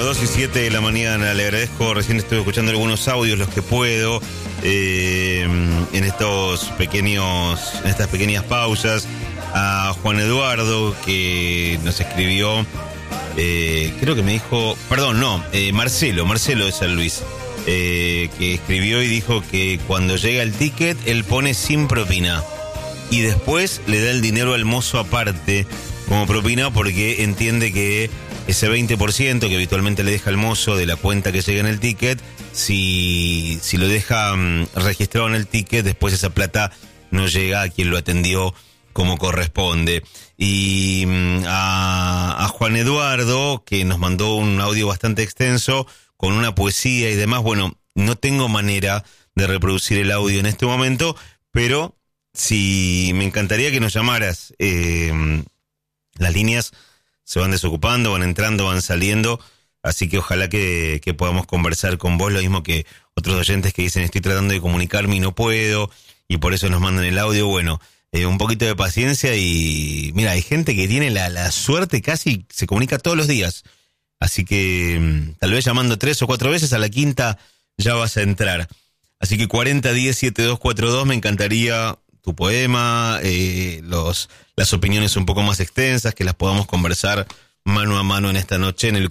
2:07 de la mañana. Le agradezco, recién estoy escuchando algunos audios, los que puedo, en estas pequeñas pausas. A Juan Eduardo, que nos escribió, creo que me dijo, Marcelo de San Luis, que escribió y dijo que cuando llega el ticket, él pone sin propina y después le da el dinero al mozo aparte como propina, porque entiende que ese 20% que habitualmente le deja el mozo de la cuenta que llega en el ticket, si lo deja registrado en el ticket, después esa plata no llega a quien lo atendió como corresponde. Y a Juan Eduardo, que nos mandó un audio bastante extenso con una poesía y demás, bueno, no tengo manera de reproducir el audio en este momento, pero sí me encantaría que nos llamaras. Las líneas se van desocupando, van entrando, van saliendo, así que ojalá que podamos conversar con vos, lo mismo que otros oyentes que dicen estoy tratando de comunicarme y no puedo, y por eso nos mandan el audio. Bueno, un poquito de paciencia y mira, hay gente que tiene la suerte, casi se comunica todos los días, así que tal vez llamando 3 o 4 veces, a la quinta ya vas a entrar. Así que 4010-7242, me encantaría tu poema, las opiniones un poco más extensas, que las podamos conversar mano a mano en esta noche en el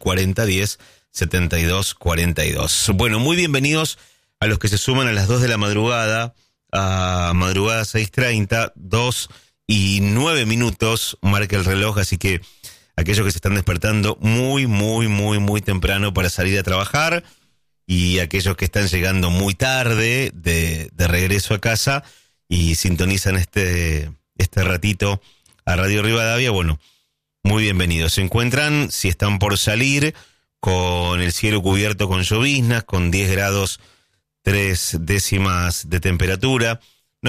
4010-7242. Bueno, muy bienvenidos a los que se suman a las 2 de la madrugada, a madrugada 6:30, 2:09, marca el reloj, así que aquellos que se están despertando muy, muy, muy, muy temprano para salir a trabajar, y aquellos que están llegando muy tarde de regreso a casa y sintonizan este ratito a Radio Rivadavia, bueno, muy bienvenidos. Se encuentran, si están por salir, con el cielo cubierto con lloviznas, con 10 grados 3 décimas de temperatura,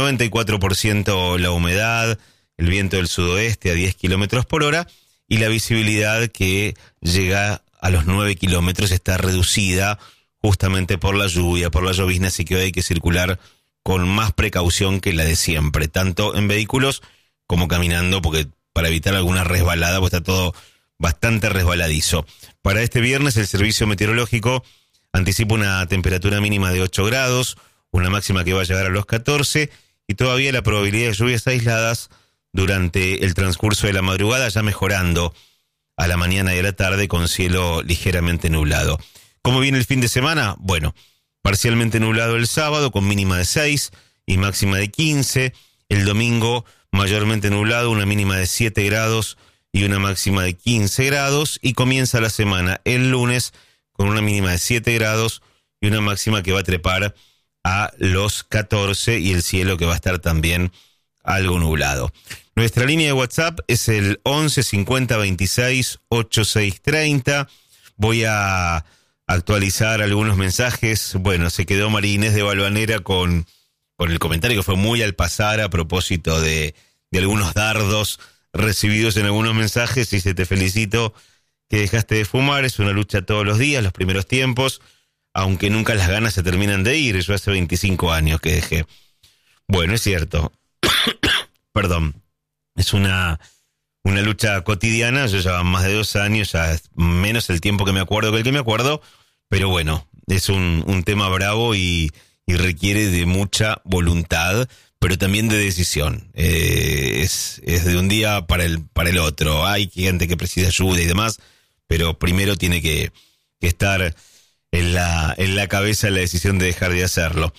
94% la humedad, el viento del sudoeste a 10 kilómetros por hora, y la visibilidad, que llega a los 9 kilómetros, está reducida justamente por la lluvia, por la llovizna, así que hoy hay que circular con más precaución que la de siempre, tanto en vehículos como caminando, porque para evitar alguna resbalada, pues está todo bastante resbaladizo. Para este viernes el servicio meteorológico anticipa una temperatura mínima de 8 grados, una máxima que va a llegar a los 14, y todavía la probabilidad de lluvias aisladas durante el transcurso de la madrugada, ya mejorando a la mañana y a la tarde con cielo ligeramente nublado. ¿Cómo viene el fin de semana? Bueno, parcialmente nublado el sábado con mínima de 6 y máxima de 15. El domingo mayormente nublado, una mínima de 7 grados y una máxima de 15 grados. Y comienza la semana el lunes con una mínima de 7 grados y una máxima que va a trepar a los 14, y el cielo que va a estar también algo nublado. Nuestra línea de WhatsApp es el 11 50 26 8630. Voy a actualizar algunos mensajes. Bueno, se quedó María Inés de Valvanera con el comentario que fue muy al pasar a propósito de algunos dardos recibidos en algunos mensajes. Dice: te felicito que dejaste de fumar, es una lucha todos los días, los primeros tiempos, aunque nunca las ganas se terminan de ir. Yo hace 25 años que dejé. Bueno, es cierto. Perdón. Es una lucha cotidiana. Yo ya más de 2 años, ya es menos el tiempo que me acuerdo que el que me acuerdo. Pero bueno, es un tema bravo y requiere de mucha voluntad, pero también de decisión. Es de un día para el otro. Hay gente que precisa ayuda y demás, pero primero tiene que estar en la cabeza la decisión de dejar de hacerlo.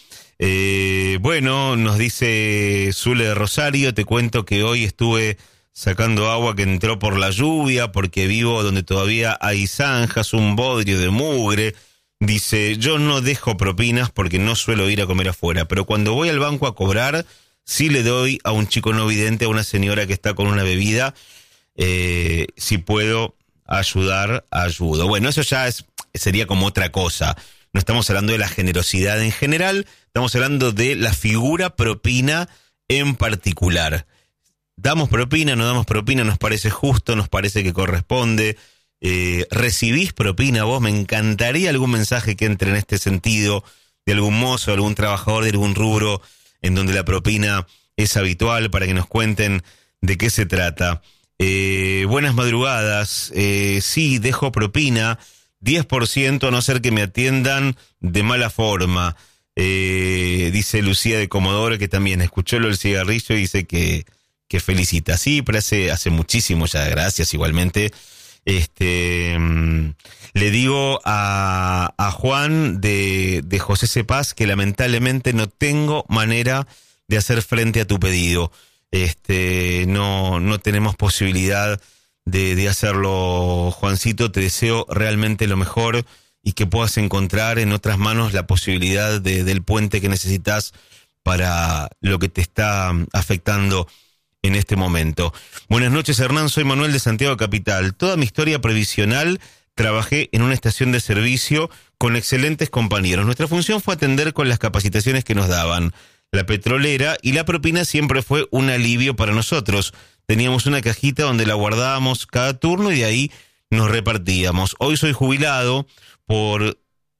Bueno, nos dice Zule de Rosario: te cuento que hoy estuve sacando agua que entró por la lluvia, porque vivo donde todavía hay zanjas, un bodrio de mugre. Dice: yo no dejo propinas porque no suelo ir a comer afuera, pero cuando voy al banco a cobrar, sí le doy a un chico no vidente, a una señora que está con una bebida. Si puedo ayudar, ayudo. Bueno, eso ya sería como otra cosa. No estamos hablando de la generosidad en general, estamos hablando de la figura propina en particular. ¿Damos propina, no damos propina? ¿Nos parece justo? ¿Nos parece que corresponde? ¿Recibís propina vos? Me encantaría algún mensaje que entre en este sentido, de algún mozo, algún trabajador de algún rubro en donde la propina es habitual, para que nos cuenten de qué se trata. Buenas madrugadas. Sí, dejo propina, 10%, a no ser que me atiendan de mala forma. Dice Lucía de Comodoro, que también escuchó lo del cigarrillo y dice que felicita. Sí, pero hace muchísimo ya, gracias igualmente. Le digo a Juan de José Cepaz que lamentablemente no tengo manera de hacer frente a tu pedido. No tenemos posibilidad de hacerlo, Juancito. Te deseo realmente lo mejor y que puedas encontrar en otras manos la posibilidad del puente que necesitas para lo que te está afectando en este momento. Buenas noches, Hernán, soy Manuel de Santiago Capital. Toda mi historia previsional trabajé en una estación de servicio con excelentes compañeros. Nuestra función fue atender con las capacitaciones que nos daban. La petrolera y la propina siempre fue un alivio para nosotros. Teníamos una cajita donde la guardábamos cada turno y de ahí nos repartíamos. Hoy soy jubilado por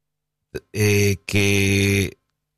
que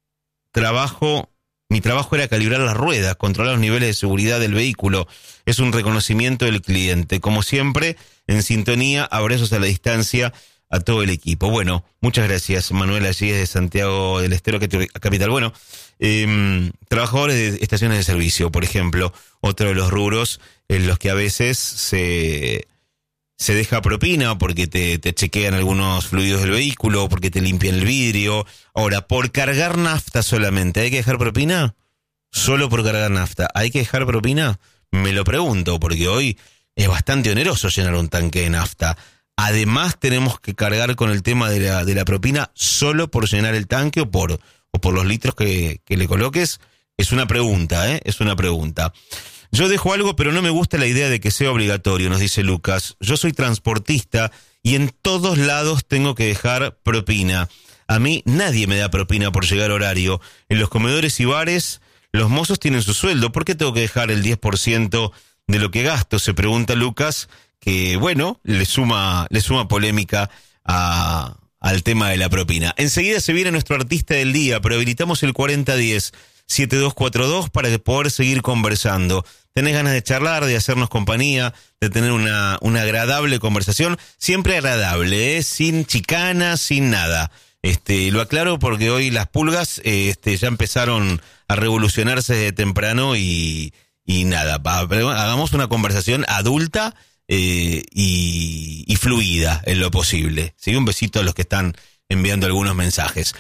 mi trabajo era calibrar las ruedas, controlar los niveles de seguridad del vehículo. Es un reconocimiento del cliente. Como siempre, en sintonía, abrazos a la distancia a todo el equipo. Bueno, muchas gracias, Manuel, allí de Santiago del Estero Capital. Bueno, trabajadores de estaciones de servicio, por ejemplo, otro de los rubros en los que a veces se deja propina porque te chequean algunos fluidos del vehículo, porque te limpian el vidrio. Ahora, por cargar nafta solamente, ¿hay que dejar propina? Solo por cargar nafta, ¿hay que dejar propina? Me lo pregunto, porque hoy es bastante oneroso llenar un tanque de nafta. Además, tenemos que cargar con el tema de la propina solo por llenar el tanque o por los litros que le coloques. Es una pregunta, es una pregunta. Yo dejo algo, pero no me gusta la idea de que sea obligatorio, nos dice Lucas. Yo soy transportista y en todos lados tengo que dejar propina. A mí nadie me da propina por llegar horario. En los comedores y bares, los mozos tienen su sueldo. ¿Por qué tengo que dejar el 10% de lo que gasto? Se pregunta Lucas, que bueno, le suma polémica al tema de la propina. Enseguida se viene nuestro artista del día, pero habilitamos el 4010-7242 para poder seguir conversando. ¿Tenés ganas de charlar, de hacernos compañía, de tener una agradable conversación? Siempre agradable, sin chicanas, sin nada. Lo aclaro porque hoy las pulgas ya empezaron a revolucionarse desde temprano y nada. Hagamos una conversación adulta y fluida en lo posible. ¿Sí? Un besito a los que están enviando algunos mensajes.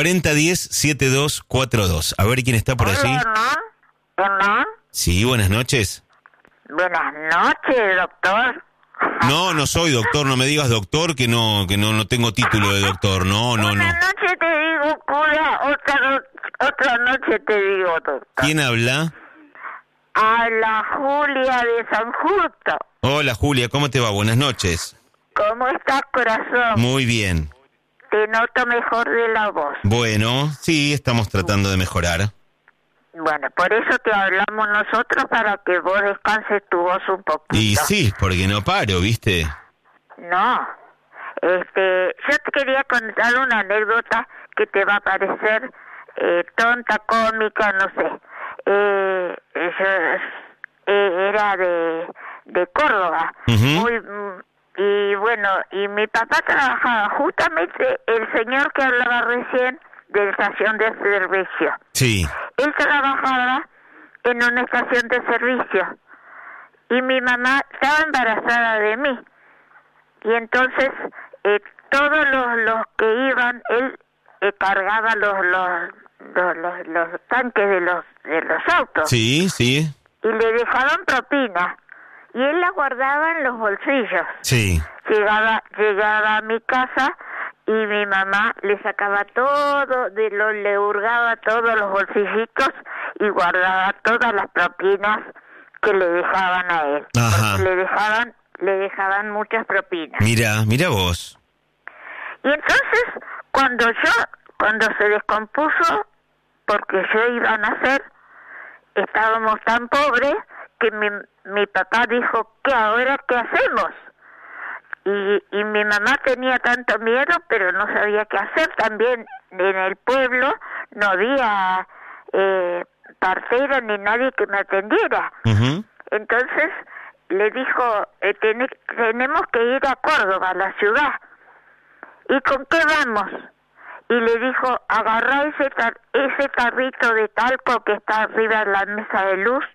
4010-7242. A ver quién está por allí. Hola. Sí, buenas noches. Buenas noches, doctor. No soy doctor, no me digas doctor, que no tengo título de doctor, no. Una noche te digo cura, otra noche te digo doctor. ¿Quién habla? Habla Julia de San Justo. Hola Julia, ¿cómo te va? Buenas noches. ¿Cómo estás, corazón? Muy bien. Te noto mejor de la voz. Bueno, sí, estamos tratando de mejorar. Bueno, por eso te hablamos nosotros, para que vos descanses tu voz un poquito. Y sí, porque no paro, ¿viste? No. Yo te quería contar una anécdota que te va a parecer tonta, cómica, no sé. Era de Córdoba. Uh-huh. Y bueno, y mi papá trabajaba justamente, el señor que hablaba recién, de estación de servicio. Sí. Él trabajaba en una estación de servicio y mi mamá estaba embarazada de mí, y entonces todos los que iban, él cargaba los tanques de los autos. Sí. Y le dejaban propina y él la guardaba en los bolsillos. Sí. Llegaba a mi casa y mi mamá le sacaba todo, le hurgaba todos los bolsillitos y guardaba todas las propinas que le dejaban a él. Ajá. Le dejaban muchas propinas. Mira vos. Y entonces, cuando se descompuso, porque yo iba a nacer, estábamos tan pobres que mi papá dijo, ¿qué ahora qué hacemos? Y mi mamá tenía tanto miedo, pero no sabía qué hacer. También en el pueblo no había partera ni nadie que me atendiera. Uh-huh. Entonces le dijo, tenemos que ir a Córdoba, a la ciudad. ¿y con qué vamos? Y le dijo, agarrá ese carrito de talco que está arriba de la mesa de luz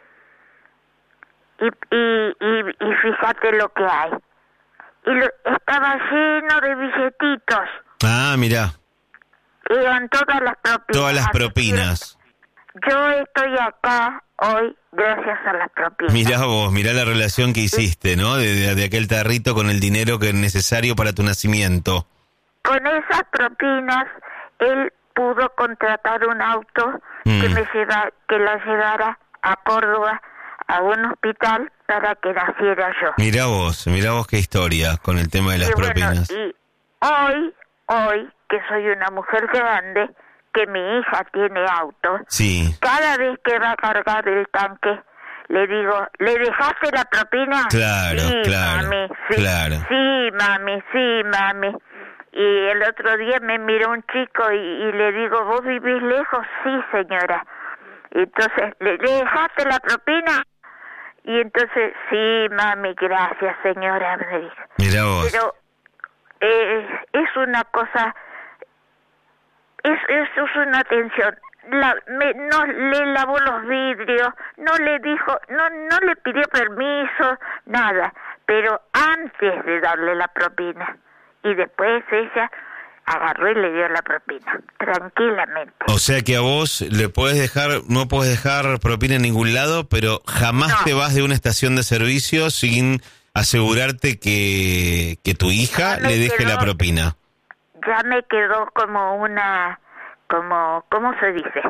y fíjate lo que hay. Estaba lleno de billetitos. Ah, mira. Eran todas las propinas. Todas las propinas. Yo estoy acá hoy gracias a las propinas. Mirá vos, mirá la relación que hiciste, ¿no? De aquel tarrito con el dinero que es necesario para tu nacimiento. Con esas propinas, él pudo contratar un auto que la llevara a Córdoba, a un hospital, para que naciera yo. Mirá vos qué historia con el tema de las propinas. Y hoy, que soy una mujer grande, que mi hija tiene auto, sí. Cada vez que va a cargar el tanque, le digo, ¿le dejaste la propina? Claro, sí, claro, mami, sí, claro. Sí, mami. Y el otro día me miró un chico y le digo, ¿vos vivís lejos? Sí, señora. Y entonces, ¿le dejaste la propina? Y entonces, sí, mami, gracias, señora, me dijo. Mirá vos. Pero es una cosa, es una atención. No le lavó los vidrios, no le dijo, no le pidió permiso, nada. Pero antes de darle la propina, y después ella agarró y le dio la propina, tranquilamente. O sea que a vos no puedes dejar propina en ningún lado, pero jamás te vas de una estación de servicio sin asegurarte que tu hija le deje la propina. Ya me quedó como ¿cómo se dice?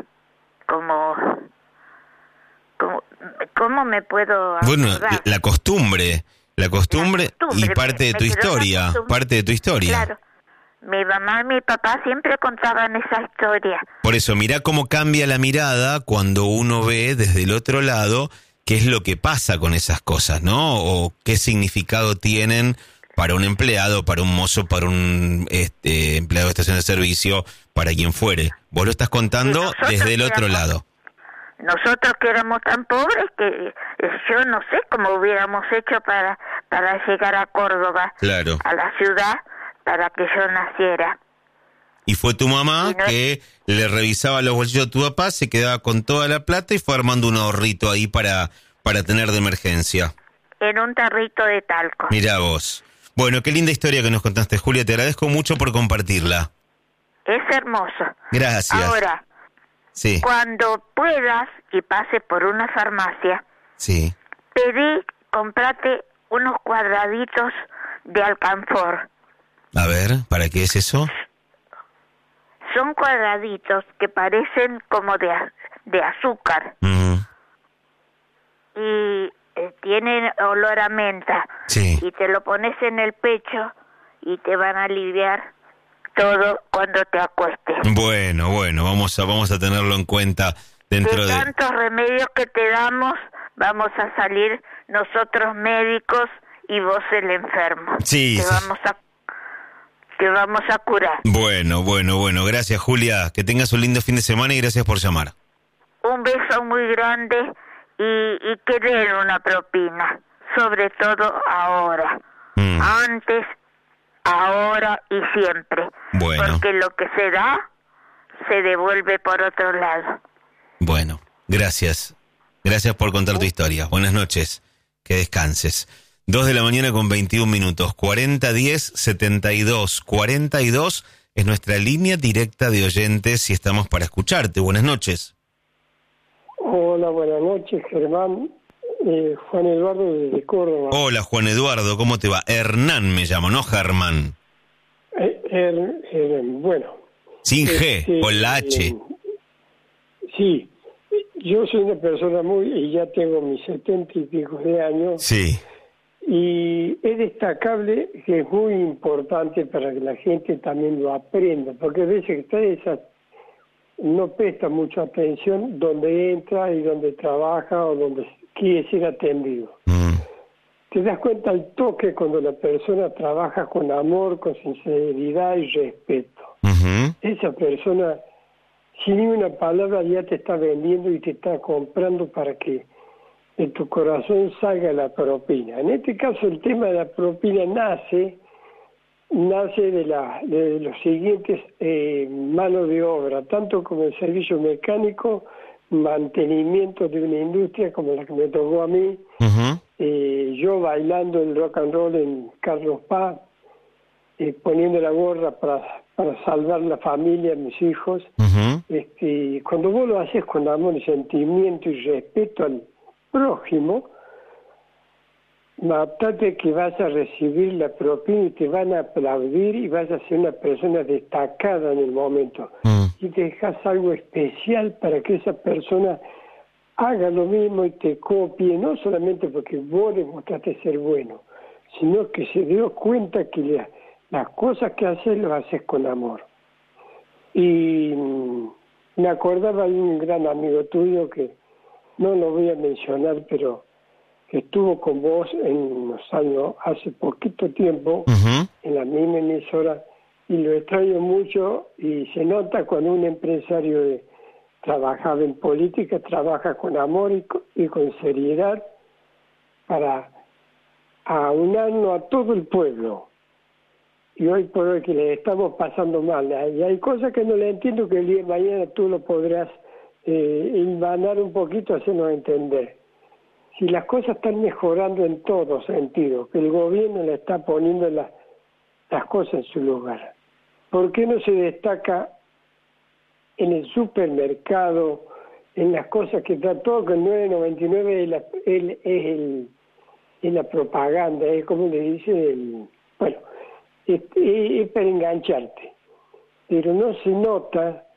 ¿Cómo me puedo acordar? Bueno, la costumbre y parte de tu historia, Claro, mi mamá y mi papá siempre contaban esa historia. Por eso, mirá cómo cambia la mirada cuando uno ve desde el otro lado qué es lo que pasa con esas cosas, ¿no? O qué significado tienen para un empleado, para un mozo, para un empleado de estación de servicio, para quien fuere. Vos lo estás contando desde el otro lado. Nosotros que éramos tan pobres que yo no sé cómo hubiéramos hecho para llegar a Córdoba, claro, a la ciudad, para que yo naciera. Y fue tu mamá que le revisaba los bolsillos a tu papá, se quedaba con toda la plata y fue armando un ahorrito ahí para tener de emergencia. En un tarrito de talco. Mirá vos. Bueno, qué linda historia que nos contaste, Julia. Te agradezco mucho por compartirla. Es hermoso. Gracias. Ahora, sí, cuando puedas y pases por una farmacia, sí, comprate unos cuadraditos de alcanfor. A ver, ¿para qué es eso? Son cuadraditos que parecen como de azúcar. Y tienen olor a menta. Sí. Y te lo pones en el pecho y te van a aliviar todo cuando te acuestes. Bueno, vamos a tenerlo en cuenta dentro de tantos remedios que te damos, vamos a salir nosotros médicos y vos el enfermo. Sí. Te vamos a curar. Bueno. Gracias, Julia. Que tengas un lindo fin de semana y gracias por llamar. Un beso muy grande y que den una propina, sobre todo ahora. Antes, ahora y siempre. Bueno. Porque lo que se da, se devuelve por otro lado. Bueno, gracias. Gracias por contar tu historia. Buenas noches. Que descanses. 2:21 4010-7242 es nuestra línea directa de oyentes y estamos para escucharte. Buenas noches. Hola, buenas noches, Germán. Juan Eduardo desde Córdoba. Hola, Juan Eduardo, ¿cómo te va? Hernán me llamo, no Germán. Bueno. Sin G, con la H. Sí, yo soy una persona y ya tengo mis 70 y pico de años. Sí. Y es destacable que es muy importante para que la gente también lo aprenda, porque a veces no presta mucha atención donde entra y donde trabaja o donde quiere ser atendido. Te das cuenta al toque cuando la persona trabaja con amor, con sinceridad y respeto. Esa persona, sin ni una palabra, ya te está vendiendo y te está comprando para que de tu corazón salga la propina. En este caso el tema de la propina nace nace de los siguientes manos de obra, tanto como el servicio mecánico, mantenimiento de una industria como la que me tocó a mí, yo bailando el rock and roll en Carlos Paz, poniendo la gorra para salvar la familia, mis hijos. Cuando vos lo haces con amor y sentimiento y respeto al prójimo, matate que vas a recibir la propina y te van a aplaudir y vas a ser una persona destacada en el momento. Y dejas algo especial para que esa persona haga lo mismo y te copie, no solamente porque vos demostraste ser bueno, sino que se dio cuenta que las cosas que haces las haces con amor. Y me acordaba de un gran amigo tuyo que no lo voy a mencionar, pero que estuvo con vos en los años, hace poquito tiempo, en la misma emisora, y lo extraño mucho, y se nota cuando un empresario trabajaba en política, trabaja con amor y con seriedad para aunarnos a todo el pueblo. Y hoy por hoy que le estamos pasando mal, y hay cosas que no le entiendo, que el día de mañana tú lo podrás hilvanar un poquito, hacernos entender. Si las cosas están mejorando en todo sentido, que el gobierno le está poniendo las cosas en su lugar, ¿por qué no se destaca en el supermercado, en las cosas que está todo con 9.99 es la propaganda, es como le dice, es para engancharte, pero no se nota